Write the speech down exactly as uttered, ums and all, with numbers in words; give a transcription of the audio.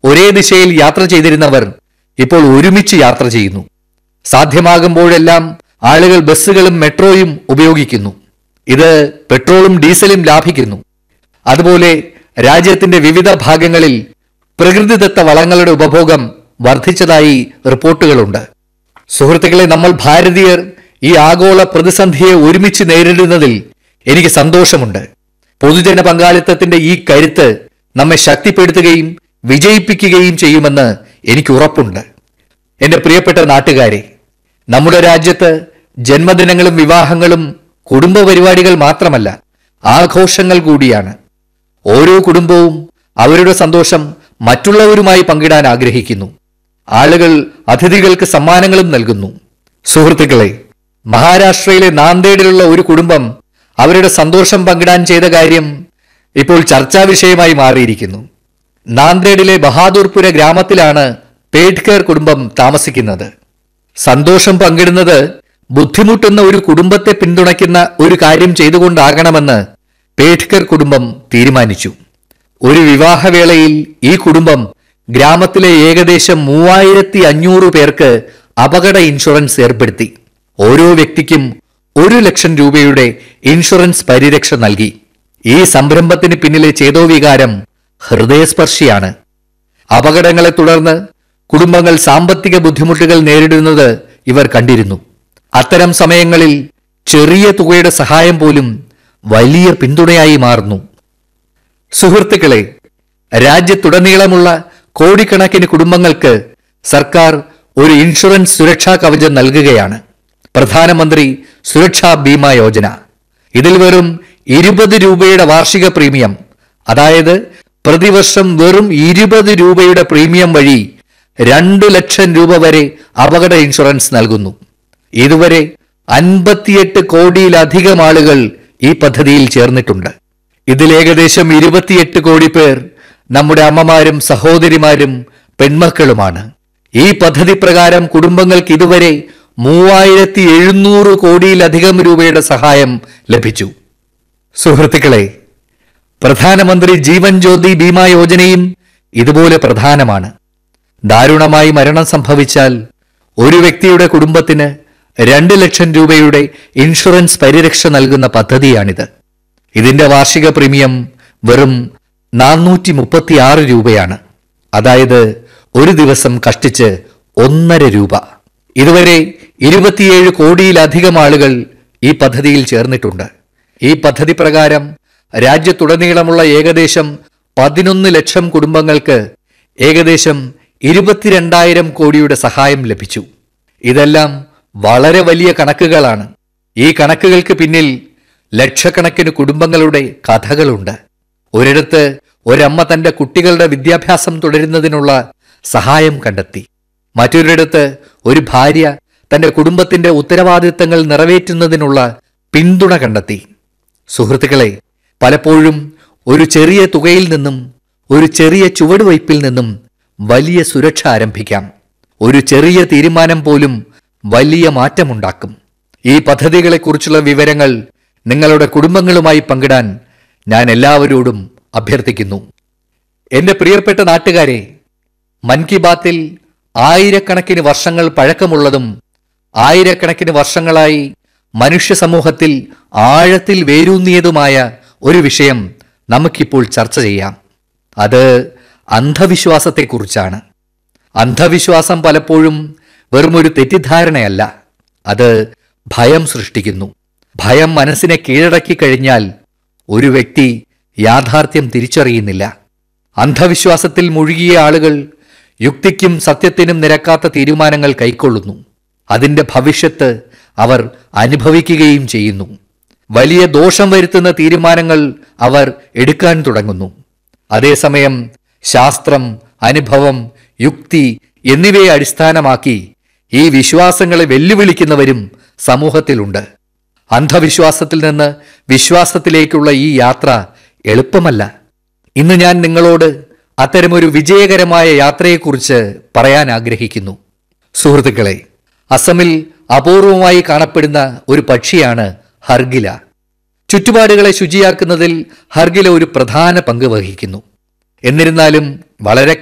ഒരേ ദിശയിൽ യാത്ര ചെയ്തിരുന്നവർ ഇപ്പോൾ ഒരുമിച്ച് യാത്ര ചെയ്യുന്നു. സാധ്യമാകുമ്പോഴെല്ലാം ആളുകൾ ബസ്സുകളും മെട്രോയും ഉപയോഗിക്കുന്നു. ഇത് പെട്രോളും ഡീസലും ലാഭിക്കുന്നു. അതുപോലെ രാജ്യത്തിന്റെ വിവിധ ഭാഗങ്ങളിൽ പ്രകൃതിദത്ത വളങ്ങളുടെ ഉപഭോഗം വർദ്ധിച്ചതായി റിപ്പോർട്ടുകളുണ്ട്. സുഹൃത്തുക്കളെ, നമ്മൾ ഭാരതീയർ ഈ ആഗോള പ്രതിസന്ധിയെ ഒരുമിച്ച് നേരിടുന്നതിൽ എനിക്ക് സന്തോഷമുണ്ട്. പൊതുജന പങ്കാളിത്തത്തിന്റെ ഈ കരുത്ത് നമ്മെ ശക്തിപ്പെടുത്തുകയും വിജയിപ്പിക്കുകയും ചെയ്യുമെന്ന് എനിക്ക് ഉറപ്പുണ്ട്. എന്റെ പ്രിയപ്പെട്ട നാട്ടുകാരെ, നമ്മുടെ രാജ്യത്ത് ജന്മദിനങ്ങളും വിവാഹങ്ങളും കുടുംബ പരിപാടികൾ മാത്രമല്ല, ആഘോഷങ്ങൾ കൂടിയാണ്. ഓരോ കുടുംബവും അവരുടെ സന്തോഷം മറ്റുള്ളവരുമായി പങ്കിടാൻ ആഗ്രഹിക്കുന്നു. ആളുകൾ അതിഥികൾക്ക് സമ്മാനങ്ങളും നൽകുന്നു. സുഹൃത്തുക്കളെ, മഹാരാഷ്ട്രയിലെ നാന്ദേഡിലുള്ള ഒരു കുടുംബം അവരുടെ സന്തോഷം പങ്കിടാൻ ചെയ്ത കാര്യം ഇപ്പോൾ ചർച്ചാ വിഷയമായി മാറിയിരിക്കുന്നു. നാന്ദേഡിലെ ബഹാദൂർപുര ഗ്രാമത്തിലാണ് പേഡ്കർ കുടുംബം താമസിക്കുന്നത്. സന്തോഷം പങ്കിടുന്നത് ബുദ്ധിമുട്ടുന്ന ഒരു കുടുംബത്തെ പിന്തുണയ്ക്കുന്ന ഒരു കാര്യം ചെയ്തുകൊണ്ടാകണമെന്ന് പേഡ്കർ കുടുംബം തീരുമാനിച്ചു. ഒരു വിവാഹവേളയിൽ ഈ കുടുംബം ഗ്രാമത്തിലെ ഏകദേശം മൂവായിരത്തി അഞ്ഞൂറ് പേർക്ക് അപകട ഇൻഷുറൻസ് ഏർപ്പെടുത്തി. ഓരോ വ്യക്തിക്കും ഒരു ലക്ഷം രൂപയുടെ ഇൻഷുറൻസ് പരിരക്ഷ നൽകി. ഈ സംരംഭത്തിന് പിന്നിലെ ചേതോവികാരം ഹൃദയസ്പർശിയാണ്. അപകടങ്ങളെ തുടർന്ന് കുടുംബങ്ങൾ സാമ്പത്തിക ബുദ്ധിമുട്ടുകൾ നേരിടുന്നത് ഇവർ കണ്ടിരുന്നു. അത്തരം സമയങ്ങളിൽ ചെറിയ തുകയുടെ സഹായം പോലും വലിയ പിന്തുണയായി മാറുന്നു. സുഹൃത്തുക്കളെ, രാജ്യത്തുടനീളമുള്ള കോടിക്കണക്കിന് കുടുംബങ്ങൾക്ക് സർക്കാർ ഒരു ഇൻഷുറൻസ് സുരക്ഷാ കവചം നൽകുകയാണ്. പ്രധാനമന്ത്രി സുരക്ഷാ ബീമാ യോജന. ഇതിൽ വെറും ഇരുപത് രൂപയുടെ വാർഷിക പ്രീമിയം, അതായത് പ്രതിവർഷം വെറും ഇരുപത് രൂപയുടെ പ്രീമിയം വഴി രണ്ടു ലക്ഷം രൂപ വരെ അപകട ഇൻഷുറൻസ് നൽകുന്നു. ഇതുവരെ അൻപത്തിയെട്ട് കോടിയിലധികം ആളുകൾ ഈ പദ്ധതിയിൽ ചേർന്നിട്ടുണ്ട്. ഇതിൽ ഏകദേശം ഇരുപത്തിയെട്ട് കോടി പേർ നമ്മുടെ അമ്മമാരും സഹോദരിമാരും പെൺമക്കളുമാണ്. ഈ പദ്ധതി പ്രകാരം കുടുംബങ്ങൾക്ക് ഇതുവരെ മൂവായിരത്തി എഴുന്നൂറ് കോടിയിലധികം രൂപയുടെ സഹായം ലഭിച്ചു. സുഹൃത്തുക്കളെ, പ്രധാനമന്ത്രി ജീവൻ ജ്യോതി ബീമാ യോജനയും ഇതുപോലെ പ്രധാനമാണ്. ദാരുണമായി മരണം സംഭവിച്ചാൽ ഒരു വ്യക്തിയുടെ കുടുംബത്തിന് രണ്ട് ലക്ഷം രൂപയുടെ ഇൻഷുറൻസ് പരിരക്ഷ നൽകുന്ന പദ്ധതിയാണിത്. ഇതിന്റെ വാർഷിക പ്രീമിയം വെറും നാനൂറ്റി മുപ്പത്തി ആറ് രൂപയാണ്. അതായത് ഒരു ദിവസം കഷ്ടിച്ച് ഒന്നര രൂപ. ഇതുവരെ ഇരുപത്തിയേഴ് കോടിയിലധികം ആളുകൾ ഈ പദ്ധതിയിൽ ചേർന്നിട്ടുണ്ട്. ഈ പദ്ധതി പ്രകാരം രാജ്യത്തുടനീളമുള്ള ഏകദേശം പതിനൊന്ന് ലക്ഷം കുടുംബങ്ങൾക്ക് ഏകദേശം ഇരുപത്തിരണ്ടായിരം കോടിയുടെ സഹായം ലഭിച്ചു. ഇതെല്ലാം വളരെ വലിയ കണക്കുകളാണ്. ഈ കണക്കുകൾക്ക് പിന്നിൽ ലക്ഷക്കണക്കിന് കുടുംബങ്ങളുടെ കഥകളുണ്ട്. ഒരിടത്ത് ഒരമ്മ തന്റെ കുട്ടികളുടെ വിദ്യാഭ്യാസം തുടരുന്നതിനുള്ള സഹായം കണ്ടെത്തി. മറ്റൊരിടത്ത് ഒരു ഭാര്യ തന്റെ കുടുംബത്തിന്റെ ഉത്തരവാദിത്തങ്ങൾ നിറവേറ്റുന്നതിനുള്ള പിന്തുണ കണ്ടെത്തി. സുഹൃത്തുക്കളെ, പലപ്പോഴും ഒരു ചെറിയ തുകയിൽ നിന്നും, ഒരു ചെറിയ ചുവടുവയ്പിൽ നിന്നും വലിയ സുരക്ഷ ആരംഭിക്കാം. ഒരു ചെറിയ തീരുമാനം പോലും വലിയ മാറ്റമുണ്ടാക്കും. ഈ പദ്ധതികളെക്കുറിച്ചുള്ള വിവരങ്ങൾ നിങ്ങളുടെ കുടുംബങ്ങളുമായി പങ്കിടാൻ ഞാൻ എല്ലാവരോടും അഭ്യർത്ഥിക്കുന്നു. എന്റെ പ്രിയപ്പെട്ട നാട്ടുകാരെ, മൻ കി ബാത്തിൽ ആയിരക്കണക്കിന് വർഷങ്ങൾ പഴക്കമുള്ളതും ആയിരക്കണക്കിന് വർഷങ്ങളായി മനുഷ്യ സമൂഹത്തിൽ ആഴത്തിൽ വേരൂന്നിയതുമായ ഒരു വിഷയം നമുക്കിപ്പോൾ ചർച്ച ചെയ്യാം. അത് അന്ധവിശ്വാസത്തെക്കുറിച്ചാണ്. അന്ധവിശ്വാസം പലപ്പോഴും വെറുമൊരു തെറ്റിദ്ധാരണയല്ല, അത് ഭയം സൃഷ്ടിക്കുന്നു. ഭയം മനസ്സിനെ കീഴടക്കി കഴിഞ്ഞാൽ ഒരു വ്യക്തി യാഥാർത്ഥ്യം തിരിച്ചറിയുന്നില്ല. അന്ധവിശ്വാസത്തിൽ മുഴുകിയ ആളുകൾ യുക്തിക്കും സത്യത്തിനും നിരക്കാത്ത തീരുമാനങ്ങൾ കൈക്കൊള്ളുന്നു. അതിന്റെ ഭവിഷ്യത്ത് അവർ അനുഭവിക്കുകയും ചെയ്യുന്നു. വലിയ ദോഷം വരുത്തുന്ന തീരുമാനങ്ങൾ അവർ എടുക്കാൻ തുടങ്ങുന്നു. അതേസമയം ശാസ്ത്രം, അനുഭവം, യുക്തി എന്നിവയെ അടിസ്ഥാനമാക്കി ഈ വിശ്വാസങ്ങളെ വെല്ലുവിളിക്കുന്നവരും സമൂഹത്തിലുണ്ട്. അന്ധവിശ്വാസത്തിൽ നിന്ന് വിശ്വാസത്തിലേക്കുള്ള ഈ യാത്ര എളുപ്പമല്ല. ഇന്ന് ഞാൻ നിങ്ങളോട് അത്തരമൊരു വിജയകരമായ യാത്രയെക്കുറിച്ച് പറയാൻ ആഗ്രഹിക്കുന്നു. സുഹൃത്തുക്കളെ, അസമിൽ അപൂർവമായി കാണപ്പെടുന്ന ഒരു പക്ഷിയാണ് ഹർഗില. ചുറ്റുപാടുകളെ ശുചിയാക്കുന്നതിൽ ഹർഗില ഒരു പ്രധാന പങ്ക് വഹിക്കുന്നു. എന്നിരുന്നാലും വളരെ